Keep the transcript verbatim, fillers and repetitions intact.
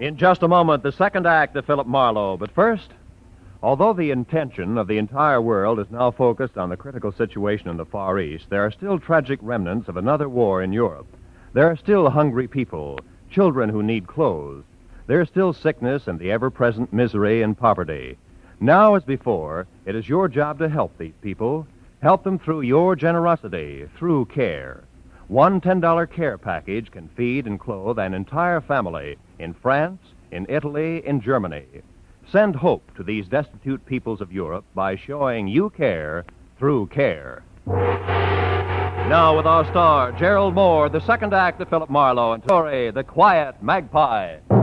In just a moment, the second act of Philip Marlowe. But first, although the intention of the entire world is now focused on the critical situation in the Far East, there are still tragic remnants of another war in Europe. There are still hungry people, children who need clothes. There is still sickness and the ever-present misery and poverty. Now, as before, it is your job to help these people. Help them through your generosity, through care. One ten dollar care package can feed and clothe an entire family in France, in Italy, in Germany. Send hope to these destitute peoples of Europe by showing you care through care. Now with our star, Gerald Moore, the second act of Philip Marlowe, and Tori, the Quiet Magpie.